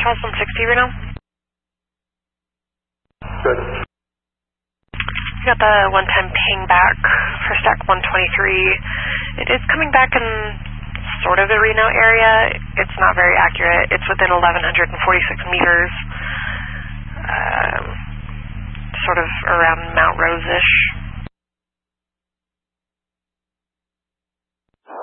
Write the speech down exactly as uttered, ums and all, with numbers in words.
Charles one sixty Reno. Good. We got the one-time ping back for stack one twenty-three. It is coming back in sort of the Reno area. It's not very accurate. It's within eleven forty-six meters, um, sort of around Mount Rose-ish.